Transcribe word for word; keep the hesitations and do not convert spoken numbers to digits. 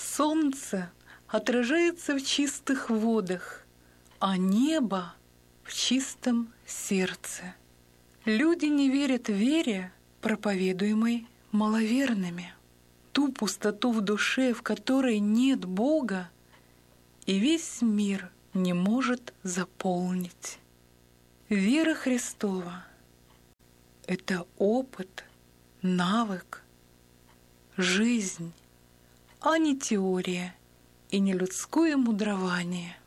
Солнце отражается в чистых водах, а небо в чистом сердце. Люди не верят вере, проповедуемой маловерными. Ту пустоту в душе, в которой нет Бога, и весь мир не может заполнить. Вера Христова — это опыт, навык, жизнь, а не теория и не людское мудрование.